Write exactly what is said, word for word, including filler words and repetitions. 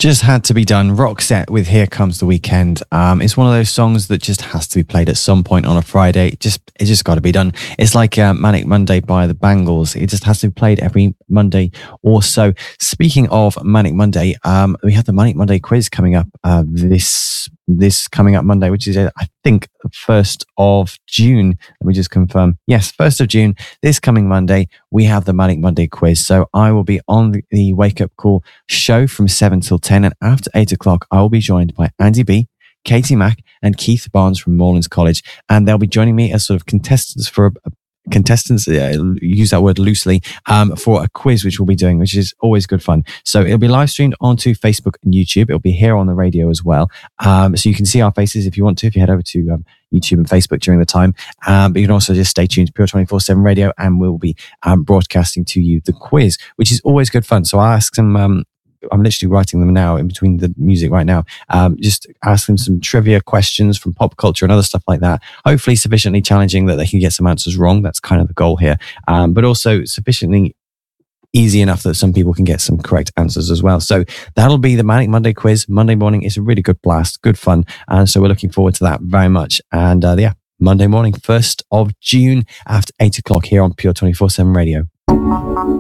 Just had to be done. Roxette with Here Comes the Weekend. Um, it's one of those songs that just has to be played at some point on a Friday. It just it just got to be done. It's like uh, Manic Monday by the Bangles. It just has to be played every Monday or so. Speaking of Manic Monday, um, we have the Manic Monday quiz coming up uh, this this coming up Monday, which is uh, I think the first of June. Let me just confirm. Yes, first of June. This coming Monday, we have the Manic Monday quiz. So I will be on the, the Wake Up Call show from seven till ten, and after eight o'clock, I will be joined by Andy B, Katie Mack, and Keith Barnes from Moorlands College, and they'll be joining me as sort of contestants for a, a contestants, uh, use that word loosely, um, for a quiz which we'll be doing, which is always good fun. So it'll be live streamed onto Facebook and YouTube. It'll be here on the radio as well. Um, so you can see our faces if you want to, if you head over to um, YouTube and Facebook during the time. Um, but you can also just stay tuned to Pure twenty-four seven Radio, and we'll be um, broadcasting to you the quiz, which is always good fun. So I'll ask some... Um, I'm literally writing them now in between the music right now. Um, just ask them some trivia questions from pop culture and other stuff like that. Hopefully sufficiently challenging that they can get some answers wrong. That's kind of the goal here. Um, but also sufficiently easy enough that some people can get some correct answers as well. So that'll be the Manic Monday quiz. Monday morning is a really good blast, good fun. And so we're looking forward to that very much. And uh, yeah, Monday morning, first of June after eight o'clock here on Pure twenty-four seven Radio.